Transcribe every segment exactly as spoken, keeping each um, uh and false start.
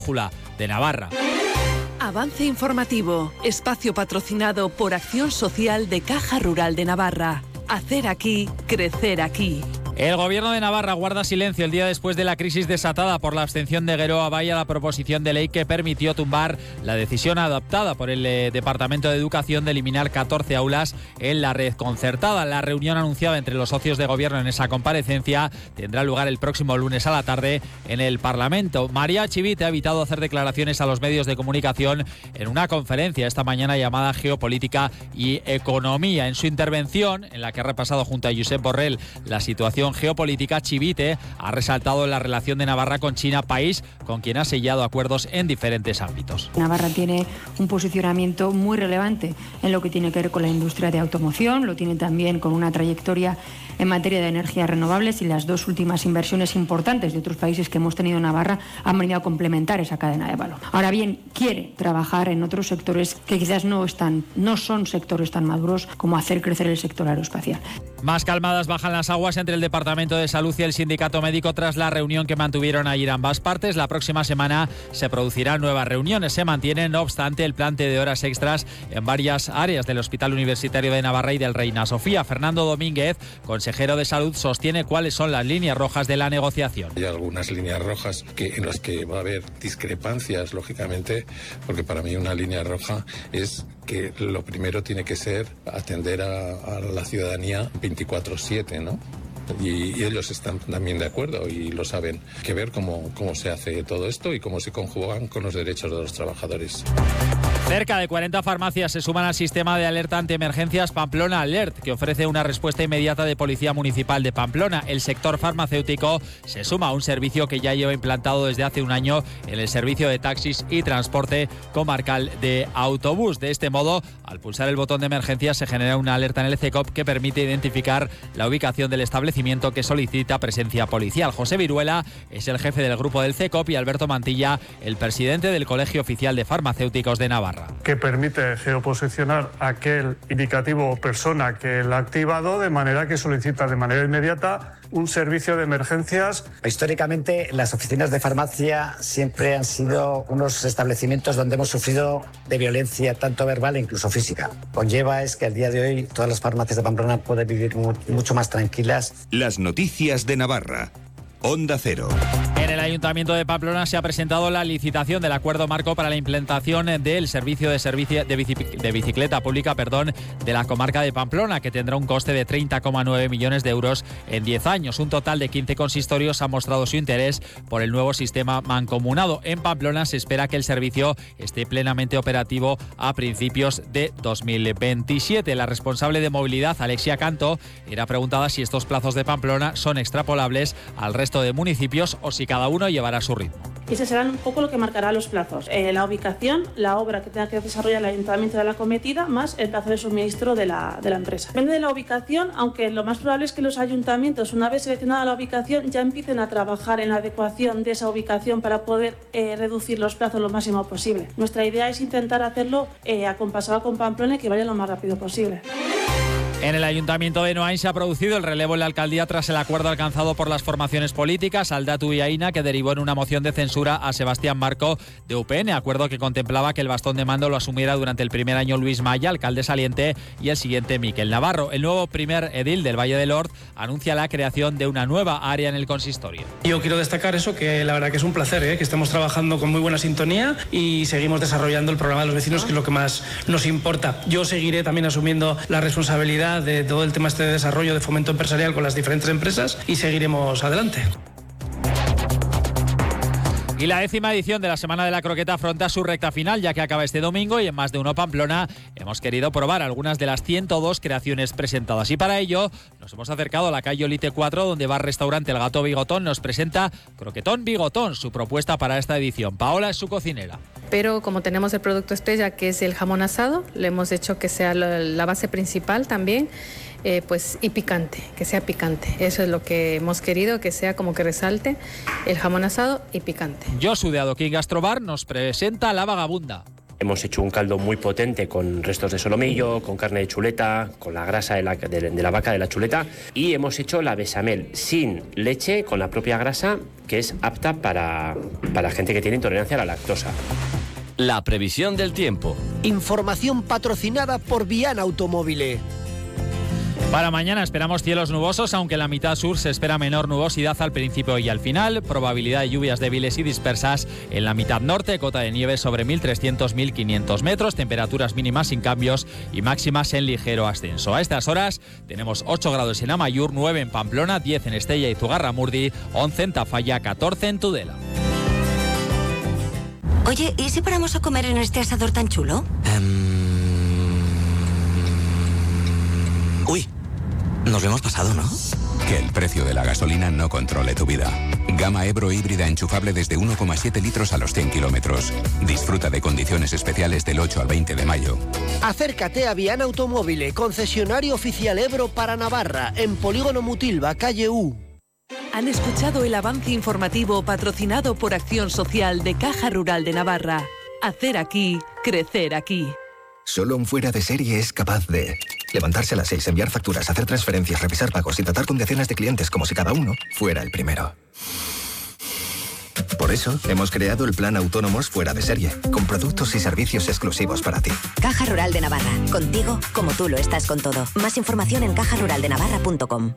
de Navarra. Avance informativo, espacio patrocinado por Acción Social de Caja Rural de Navarra. Hacer aquí, crecer aquí. El Gobierno de Navarra guarda silencio el día después de la crisis desatada por la abstención de Geroa Bai a la proposición de ley que permitió tumbar la decisión adoptada por el eh, Departamento de Educación de eliminar catorce aulas en la red concertada. La reunión anunciada entre los socios de Gobierno en esa comparecencia tendrá lugar el próximo lunes a la tarde en el Parlamento. María Chivite ha evitado hacer declaraciones a los medios de comunicación en una conferencia esta mañana llamada Geopolítica y Economía. En su intervención, en la que ha repasado junto a Josep Borrell la situación geopolítica, Chivite ha resaltado la relación de Navarra con China, país con quien ha sellado acuerdos en diferentes ámbitos. Navarra tiene un posicionamiento muy relevante en lo que tiene que ver con la industria de automoción, lo tiene también con una trayectoria en materia de energías renovables, y las dos últimas inversiones importantes de otros países que hemos tenido en Navarra han venido a complementar esa cadena de valor. Ahora bien, quiere trabajar en otros sectores que quizás no están, no son sectores tan maduros como hacer crecer el sector aeroespacial. Más calmadas bajan las aguas entre el Departamento de Salud y el Sindicato Médico tras la reunión que mantuvieron ayer ambas partes. La próxima semana se producirán nuevas reuniones. Se mantiene, no obstante, el plante de horas extras en varias áreas del Hospital Universitario de Navarra y del Reina Sofía. Fernando Domínguez, consejero de Salud, sostiene cuáles son las líneas rojas de la negociación. Hay algunas líneas rojas que, en las que va a haber discrepancias, lógicamente, porque para mí una línea roja es que lo primero tiene que ser atender a, a la ciudadanía veinticuatro siete, ¿no? Y, y ellos están también de acuerdo y lo saben. Hay que ver cómo, cómo se hace todo esto y cómo se conjugan con los derechos de los trabajadores. Cerca de cuarenta farmacias se suman al sistema de alerta ante emergencias Pamplona Alert, que ofrece una respuesta inmediata de Policía Municipal de Pamplona. El sector farmacéutico se suma a un servicio que ya lleva implantado desde hace un año en el servicio de taxis y transporte comarcal de autobús. De este modo, al pulsar el botón de emergencia se genera una alerta en el C E C O P que permite identificar la ubicación del establecimiento que solicita presencia policial. José Viruela es el jefe del grupo del C E C O P y Alberto Mantilla, el presidente del Colegio Oficial de Farmacéuticos de Navarra. Que permite geoposicionar aquel indicativo o persona que la ha activado de manera que solicita de manera inmediata un servicio de emergencias. Históricamente, las oficinas de farmacia siempre han sido unos establecimientos donde hemos sufrido de violencia, tanto verbal e incluso física. Conlleva es que al día de hoy todas las farmacias de Pamplona pueden vivir mucho más tranquilas. Las noticias de Navarra. Onda Cero. En el Ayuntamiento de Pamplona se ha presentado la licitación del acuerdo marco para la implantación del servicio de, servicio de, bici, de bicicleta pública perdón, de la comarca de Pamplona, que tendrá un coste de treinta coma nueve millones de euros en diez años. Un total de quince consistorios han mostrado su interés por el nuevo sistema mancomunado. En Pamplona se espera que el servicio esté plenamente operativo a principios de dos mil veintisiete. La responsable de movilidad, Alexia Canto, era preguntada si estos plazos de Pamplona son extrapolables al resto de municipios o si cada uno llevará su ritmo. Ese será un poco lo que marcará los plazos. Eh, la ubicación, la obra que tenga que desarrollar el ayuntamiento de la cometida, más el plazo de suministro de la, de la empresa. Depende de la ubicación, aunque lo más probable es que los ayuntamientos, una vez seleccionada la ubicación, ya empiecen a trabajar en la adecuación de esa ubicación para poder eh, reducir los plazos lo máximo posible. Nuestra idea es intentar hacerlo eh, acompasado con Pamplona y que vaya lo más rápido posible. En el Ayuntamiento de Noain se ha producido el relevo en la alcaldía tras el acuerdo alcanzado por las formaciones políticas Aldatu y Aina, que derivó en una moción de censura a Sebastián Marco de U P N, acuerdo que contemplaba que el bastón de mando lo asumiera durante el primer año Luis Maya, alcalde saliente, y el siguiente Miquel Navarro. El nuevo primer edil del Valle del Ord anuncia la creación de una nueva área en el consistorio. Yo quiero destacar eso, que la verdad que es un placer, ¿eh? que estemos trabajando con muy buena sintonía y seguimos desarrollando el programa de los vecinos, que es lo que más nos importa. Yo seguiré también asumiendo la responsabilidad de todo el tema este de desarrollo de fomento empresarial con las diferentes empresas y seguiremos adelante. Y la décima edición de la Semana de la Croqueta afronta su recta final, ya que acaba este domingo, y en Más de Uno Pamplona hemos querido probar algunas de las ciento dos creaciones presentadas. Y para ello nos hemos acercado a la calle Olite cuatro, donde Bar Restaurante El Gato Bigotón nos presenta Croquetón Bigotón, su propuesta para esta edición. Paola es su cocinera. Pero como tenemos el producto estrella, que es el jamón asado, le hemos hecho que sea la, la base principal también, eh, pues y picante, que sea picante. Eso es lo que hemos querido, que sea como que resalte el jamón asado y picante. Josu de Adoquín Gastrobar nos presenta La Vagabunda. Hemos hecho un caldo muy potente con restos de solomillo, con carne de chuleta, con la grasa de la, de, de la vaca de la chuleta, y hemos hecho la bechamel sin leche, con la propia grasa, que es apta para, para gente que tiene intolerancia a la lactosa. La previsión del tiempo. Información patrocinada por Viana Automóvil. Para mañana esperamos cielos nubosos, aunque en la mitad sur se espera menor nubosidad al principio y al final. Probabilidad de lluvias débiles y dispersas en la mitad norte, cota de nieve sobre mil trescientos a mil quinientos metros, temperaturas mínimas sin cambios y máximas en ligero ascenso. A estas horas tenemos ocho grados en Amaiur, nueve en Pamplona, diez en Estella y Zugarramurdi, once en Tafalla, catorce en Tudela. Oye, ¿y si paramos a comer en este asador tan chulo? Um... Uy, nos lo hemos pasado, ¿no? Que el precio de la gasolina no controle tu vida. Gama Ebro híbrida enchufable desde uno coma siete litros a los cien kilómetros. Disfruta de condiciones especiales del ocho al veinte de mayo. Acércate a Viana Automóvil, concesionario oficial Ebro para Navarra, en Polígono Mutilva, calle U. Han escuchado el avance informativo patrocinado por Acción Social de Caja Rural de Navarra. Hacer aquí, crecer aquí. Solo un fuera de serie es capaz de levantarse a las seis, enviar facturas, hacer transferencias, revisar pagos y tratar con decenas de clientes como si cada uno fuera el primero. Por eso, hemos creado el Plan Autónomos Fuera de Serie, con productos y servicios exclusivos para ti. Caja Rural de Navarra. Contigo, como tú lo estás con todo. Más información en caja rural de navarra punto com.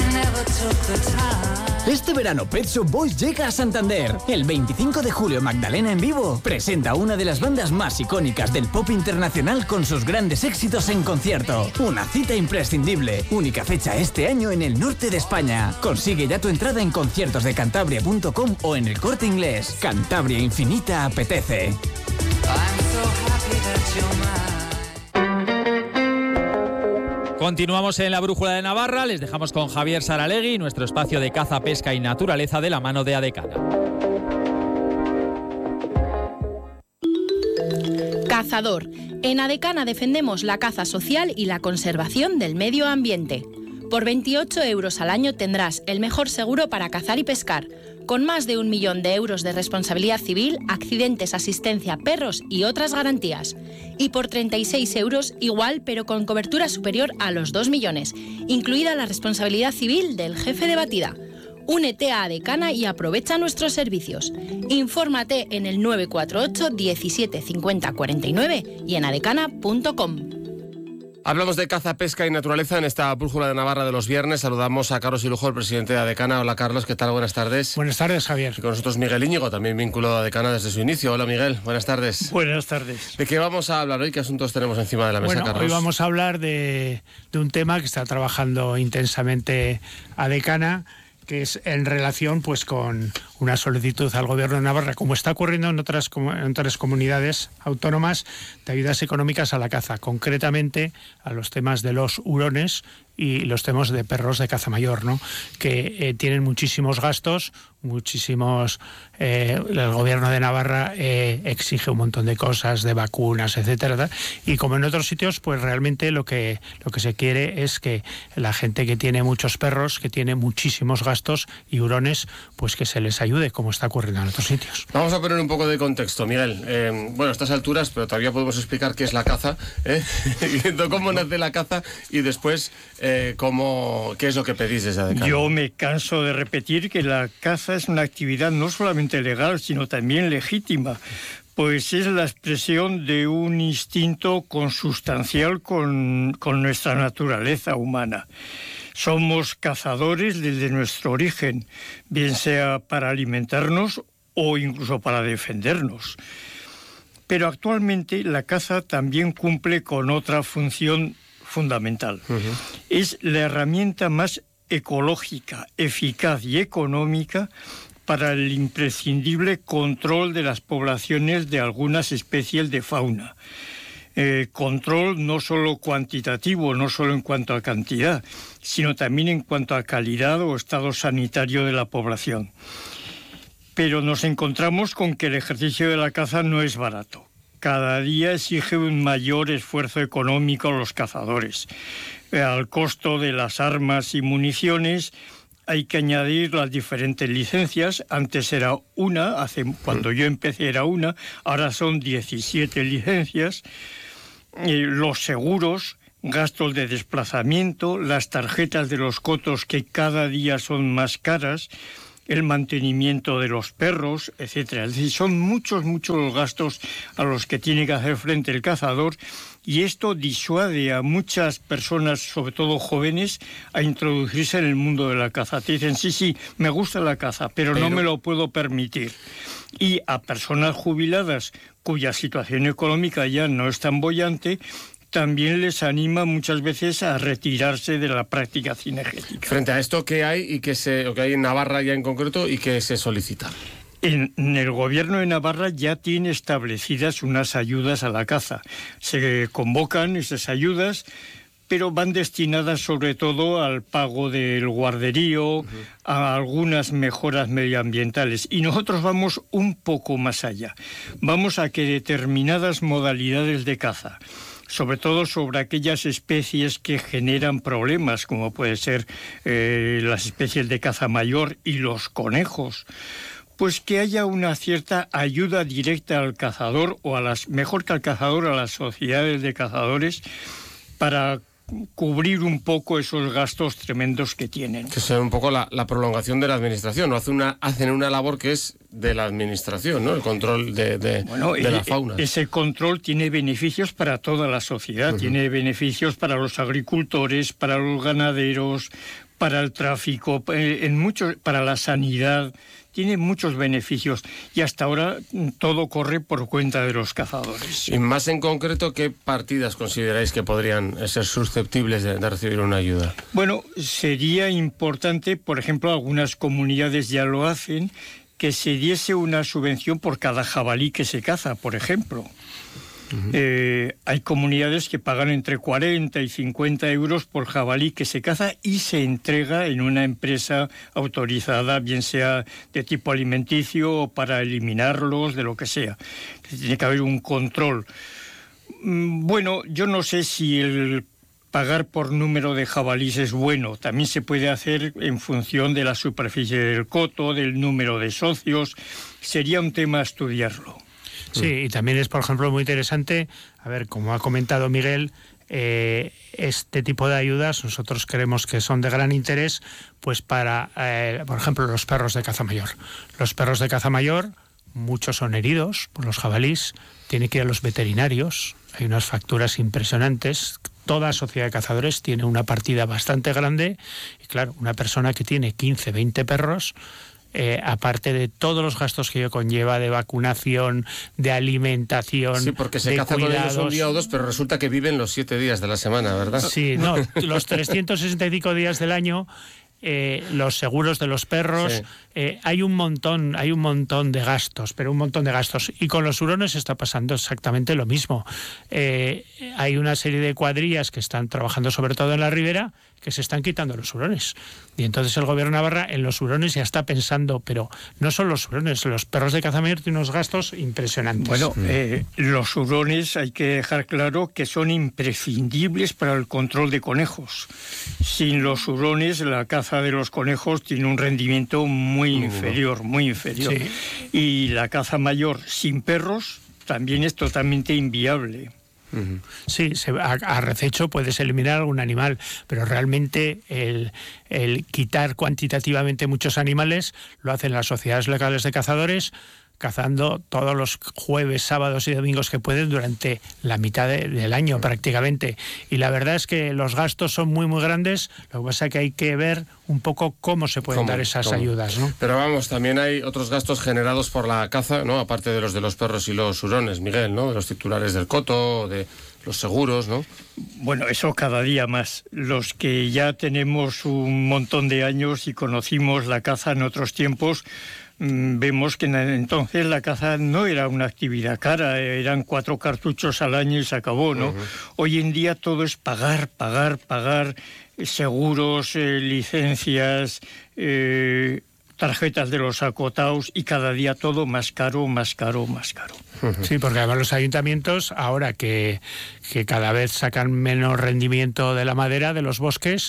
Este verano Pet Shop Boys llega a Santander. El veinticinco de julio Magdalena en vivo presenta una de las bandas más icónicas del pop internacional con sus grandes éxitos en concierto. Una cita imprescindible. Única fecha este año en el norte de España. Consigue ya tu entrada en conciertos de cantabria punto com o en el Corte Inglés. Cantabria Infinita apetece. Continuamos en la Brújula de Navarra, les dejamos con Javier Saralegui, nuestro espacio de caza, pesca y naturaleza de la mano de Adecana. Cazador. En Adecana defendemos la caza social y la conservación del medio ambiente. Por veintiocho euros al año tendrás el mejor seguro para cazar y pescar, con más de un millón de euros de responsabilidad civil, accidentes, asistencia, perros y otras garantías. Y por treinta y seis euros igual, pero con cobertura superior a los dos millones, incluida la responsabilidad civil del jefe de batida. Únete a Adecana y aprovecha nuestros servicios. Infórmate en el nueve cuatro ocho diecisiete cincuenta cuarenta y nueve y en adecana punto com. Hablamos de caza, pesca y naturaleza en esta Brújula de Navarra de los viernes. Saludamos a Carlos Ilujo, el presidente de Adecana. Hola, Carlos, ¿qué tal? Buenas tardes. Buenas tardes, Javier. Y con nosotros Miguel Íñigo, también vinculado a Adecana desde su inicio. Hola, Miguel, buenas tardes. Buenas tardes. ¿De qué vamos a hablar hoy? ¿Qué asuntos tenemos encima de la mesa, bueno, Carlos? Hoy vamos a hablar de, de un tema que está trabajando intensamente Adecana, que es en relación pues con una solicitud al Gobierno de Navarra, como está ocurriendo en otras, en otras comunidades autónomas, de ayudas económicas a la caza, concretamente a los temas de los hurones y los temas de perros de caza mayor, ¿no? Que eh, tienen muchísimos gastos, muchísimos... Eh, el Gobierno de Navarra eh, exige un montón de cosas, de vacunas, etcétera, y como en otros sitios, pues realmente lo que, lo que se quiere es que la gente que tiene muchos perros, que tiene muchísimos gastos y hurones, pues que se les ayude, como está ocurriendo en otros sitios. Vamos a poner un poco de contexto, Miguel. Eh, bueno, a estas alturas, pero todavía podemos explicar qué es la caza, ¿eh? Viendo cómo nace la caza y después eh, cómo, qué es lo que pedís desde Adecana. Yo me canso de repetir que la caza es una actividad no solamente legal, sino también legítima, pues es la expresión de un instinto consustancial con, con nuestra naturaleza humana. Somos cazadores desde nuestro origen, bien sea para alimentarnos o incluso para defendernos. Pero actualmente la caza también cumple con otra función fundamental. Uh-huh. Es la herramienta más ecológica, eficaz y económica para el imprescindible control de las poblaciones de algunas especies de fauna. Eh, control no solo cuantitativo, no solo en cuanto a cantidad, sino también en cuanto a calidad o estado sanitario de la población. Pero nos encontramos con que el ejercicio de la caza no es barato. Cada día exige un mayor esfuerzo económico a los cazadores, eh, al costo de las armas y municiones, hay que añadir las diferentes licencias. Antes era una, hace, cuando yo empecé era una, ahora son diecisiete licencias. Eh, los seguros, gastos de desplazamiento, las tarjetas de los cotos que cada día son más caras, el mantenimiento de los perros, etcétera. Es decir, son muchos, muchos los gastos a los que tiene que hacer frente el cazador, y esto disuade a muchas personas, sobre todo jóvenes, a introducirse en el mundo de la caza. Te dicen, sí, sí, me gusta la caza, pero, pero... no me lo puedo permitir. Y a personas jubiladas cuya situación económica ya no es tan boyante, también les anima muchas veces a retirarse de la práctica cinegética. Frente a esto, ¿qué hay y que se, o que hay en Navarra ya en concreto y que se solicita? En, en el gobierno de Navarra ya tiene establecidas unas ayudas a la caza. Se convocan esas ayudas, pero van destinadas sobre todo al pago del guarderío, uh-huh. a algunas mejoras medioambientales. Y nosotros vamos un poco más allá. Vamos a que determinadas modalidades de caza, sobre todo sobre aquellas especies que generan problemas, como puede ser eh, las especies de caza mayor y los conejos, pues que haya una cierta ayuda directa al cazador, o a las, mejor que al cazador, a las sociedades de cazadores, para cubrir un poco esos gastos tremendos que tienen. Que sea un poco la, la prolongación de la administración, ¿no? Hace una, hacen una labor que es de la administración, ¿no? El control de, de, bueno, de la fauna. Ese control tiene beneficios para toda la sociedad, uh-huh. tiene beneficios para los agricultores, para los ganaderos, para el tráfico, en muchos, para la sanidad. Tiene muchos beneficios, y hasta ahora todo corre por cuenta de los cazadores. Y más en concreto, ¿qué partidas consideráis que podrían ser susceptibles de, de recibir una ayuda? Bueno, sería importante, por ejemplo, algunas comunidades ya lo hacen, que se diese una subvención por cada jabalí que se caza, por ejemplo. Uh-huh. Eh, hay comunidades que pagan entre cuarenta y cincuenta euros por jabalí que se caza y se entrega en una empresa autorizada, bien sea de tipo alimenticio o para eliminarlos, de lo que sea. Tiene que haber un control. Bueno, yo no sé si el pagar por número de jabalíes es bueno. También se puede hacer en función de la superficie del coto, del número de socios. Sería un tema a estudiarlo. Sí, y también es, por ejemplo, muy interesante, a ver, como ha comentado Miguel, eh, este tipo de ayudas nosotros creemos que son de gran interés, pues para, eh, por ejemplo, los perros de caza mayor. Los perros de caza mayor, muchos son heridos por los jabalís, tienen que ir a los veterinarios, hay unas facturas impresionantes. Toda sociedad de cazadores tiene una partida bastante grande, y claro, una persona que tiene quince, veinte perros, Eh, aparte de todos los gastos que ello conlleva, de vacunación, de alimentación, sí, porque se de caza cuidados. Con ellos un día o dos, pero resulta que viven los siete días de la semana, ¿verdad? Sí, no, los trescientos sesenta y cinco días del año, eh, los seguros de los perros, sí. eh, hay un montón, hay un montón de gastos, pero un montón de gastos. Y con los hurones está pasando exactamente lo mismo. Eh, hay una serie de cuadrillas que están trabajando sobre todo en la ribera, que se están quitando los hurones. Y entonces el gobierno de Navarra en los hurones ya está pensando, pero no son los hurones, los perros de caza mayor tienen unos gastos impresionantes. Bueno, eh, los hurones hay que dejar claro que son imprescindibles para el control de conejos. Sin los hurones, la caza de los conejos tiene un rendimiento muy inferior, muy inferior. Sí. Y la caza mayor sin perros también es totalmente inviable. Sí, se, a, a rececho puedes eliminar algún animal, pero realmente el, el quitar cuantitativamente muchos animales lo hacen las sociedades locales de cazadores, cazando todos los jueves, sábados y domingos que pueden durante la mitad de, del año prácticamente. Y la verdad es que los gastos son muy muy grandes, lo que pasa es que hay que ver un poco cómo se pueden ¿Cómo? dar esas ¿Cómo? ayudas, ¿no? Pero vamos, también hay otros gastos generados por la caza, ¿no? Aparte de los de los perros y los hurones, Miguel, ¿no? De los titulares del coto, de los seguros, ¿no? Bueno, eso cada día más. Los que ya tenemos un montón de años y conocimos la caza en otros tiempos, vemos que entonces la caza no era una actividad cara, eran cuatro cartuchos al año y se acabó, ¿no? Uh-huh. Hoy en día todo es pagar, pagar, pagar, seguros, eh, licencias, eh, tarjetas de los acotados, y cada día todo más caro, más caro, más caro. Sí, porque además los ayuntamientos, ahora que, que cada vez sacan menos rendimiento de la madera, de los bosques,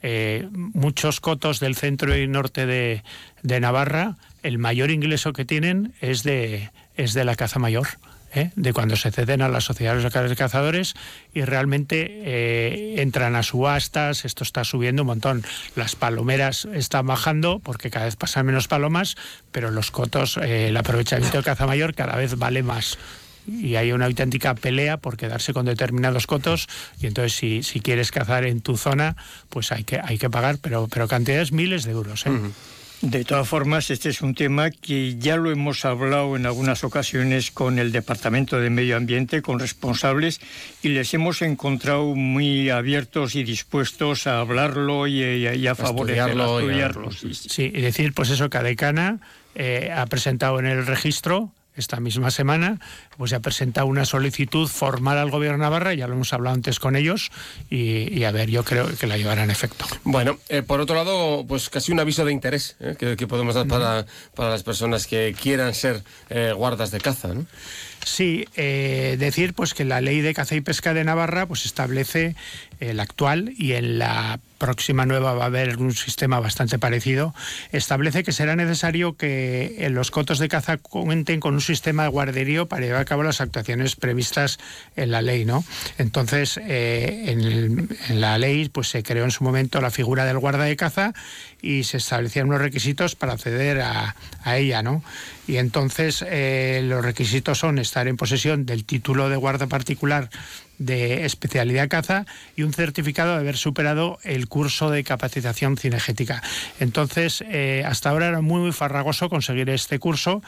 eh, muchos cotos del centro y norte de, de Navarra, el mayor ingreso que tienen es de, es de la caza mayor. ¿Eh? De cuando se ceden a las sociedades locales de cazadores y realmente eh, entran a subastas, esto está subiendo un montón. Las palomeras están bajando porque cada vez pasan menos palomas, pero los cotos, eh, el aprovechamiento de caza mayor cada vez vale más. Y hay una auténtica pelea por quedarse con determinados cotos y entonces si, si quieres cazar en tu zona, pues hay que, hay que pagar, pero, pero cantidades miles de euros. ¿eh? Uh-huh. De todas formas, este es un tema que ya lo hemos hablado en algunas ocasiones con el Departamento de Medio Ambiente, con responsables, y les hemos encontrado muy abiertos y dispuestos a hablarlo y, y, y a favorecerlo, a estudiarlo. A... Sí, sí, y decir, pues eso, que Adecana eh, ha presentado en el registro esta misma semana, pues ya ha presentado una solicitud formal al Gobierno de Navarra, ya lo hemos hablado antes con ellos, y, y a ver, yo creo que la llevarán a efecto. Bueno, eh, por otro lado, pues casi un aviso de interés eh, que, que podemos dar para, para las personas que quieran ser eh, guardas de caza, ¿no? Sí, eh, decir pues que la Ley de Caza y Pesca de Navarra pues establece el actual, y en la próxima nueva va a haber un sistema bastante parecido, establece que será necesario que en los cotos de caza cuenten con un sistema de guarderío para llevar a cabo las actuaciones previstas en la ley, ¿no? Entonces, eh, en, el, en la ley pues se creó en su momento la figura del guarda de caza y se establecían unos requisitos para acceder a, a ella, ¿no? Y entonces eh, los requisitos son estar en posesión del título de guarda particular de especialidad caza y un certificado de haber superado el curso de capacitación cinegética. Entonces, eh, hasta ahora era muy, muy farragoso conseguir este curso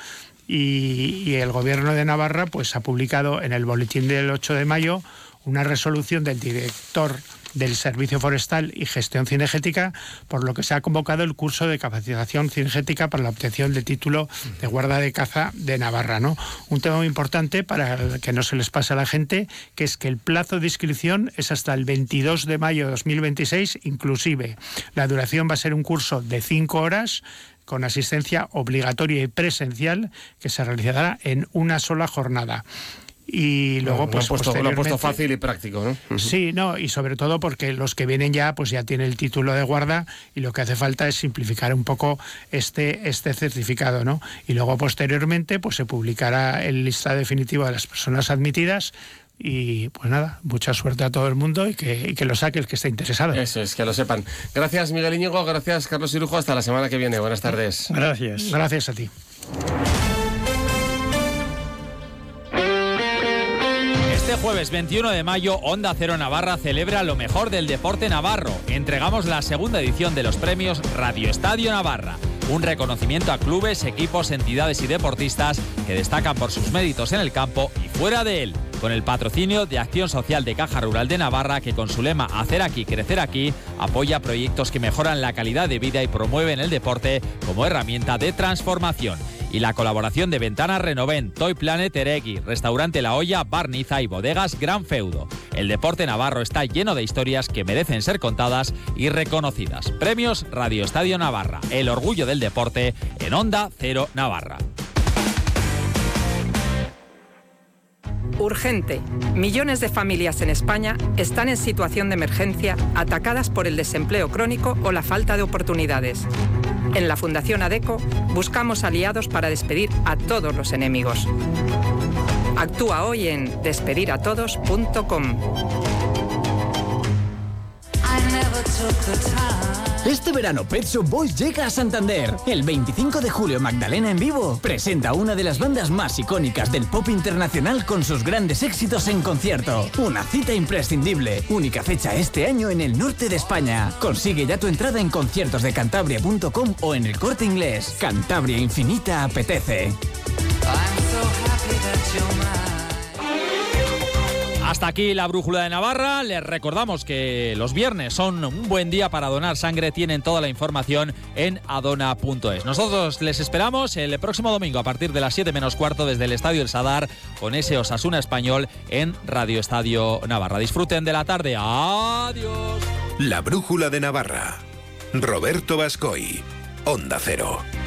y, y el Gobierno de Navarra pues ha publicado en el boletín del ocho de mayo una resolución del director del Servicio Forestal y Gestión Cinegética, por lo que se ha convocado el curso de capacitación cinegética para la obtención del título de guarda de caza de Navarra, ¿no? Un tema muy importante para que no se les pase a la gente, que es que el plazo de inscripción es hasta el veintidós de mayo de dos mil veintiséis, inclusive. La duración va a ser un curso de cinco horas con asistencia obligatoria y presencial que se realizará en una sola jornada. Y luego, no, pues, lo, han puesto, lo han puesto fácil y práctico, ¿no? Uh-huh. Sí, no, y sobre todo porque los que vienen ya, pues ya tienen el título de guarda y lo que hace falta es simplificar un poco este, este certificado, ¿no? Y luego, posteriormente, pues se publicará el listado definitivo de las personas admitidas. Y pues nada, mucha suerte a todo el mundo y que, y que lo saque el que esté interesado. Eso es, que lo sepan. Gracias, Miguel Íñigo, gracias, Carlos Irujo, hasta la semana que viene. Buenas tardes. Gracias. Gracias a ti. Este jueves veintiuno de mayo, Onda Cero Navarra celebra lo mejor del deporte navarro. Entregamos la segunda edición de los premios Radio Estadio Navarra. Un reconocimiento a clubes, equipos, entidades y deportistas que destacan por sus méritos en el campo y fuera de él. Con el patrocinio de Acción Social de Caja Rural de Navarra, que con su lema Hacer aquí, crecer aquí, apoya proyectos que mejoran la calidad de vida y promueven el deporte como herramienta de transformación. Y la colaboración de Ventanas Renoven, Toy Planet Eregui, Restaurante La Olla, Barniza y Bodegas Gran Feudo. El deporte navarro está lleno de historias que merecen ser contadas y reconocidas. Premios Radio Estadio Navarra, el orgullo del deporte en Onda Cero Navarra. Urgente. Millones de familias en España están en situación de emergencia, atacadas por el desempleo crónico o la falta de oportunidades. En la Fundación ADECO buscamos aliados para despedir a todos los enemigos. Actúa hoy en despedir a todos punto com. Este verano Pet Shop Boys llega a Santander. El veinticinco de julio Magdalena en Vivo presenta a una de las bandas más icónicas del pop internacional con sus grandes éxitos en concierto. Una cita imprescindible. Única fecha este año en el norte de España. Consigue ya tu entrada en conciertos de cantabria punto com o en El Corte Inglés. Cantabria Infinita apetece. Hasta aquí la Brújula de Navarra. Les recordamos que los viernes son un buen día para donar sangre. Tienen toda la información en adona punto es. Nosotros les esperamos el próximo domingo a partir de las siete menos cuarto desde el Estadio El Sadar con ese Osasuna Español en Radio Estadio Navarra. Disfruten de la tarde. Adiós. La Brújula de Navarra. Roberto Bascoy. Onda Cero.